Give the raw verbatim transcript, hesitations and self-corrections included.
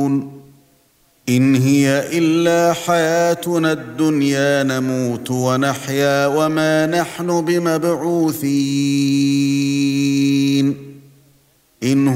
يَعْمَلُونَ إِنْ هِيَ إِلَّا حَيَاتُنَا الدُّنْيَا نَمُوتُ وَنَحْيَا وَمَا نَحْنُ بِمَبْعُوثِينَ إِنْ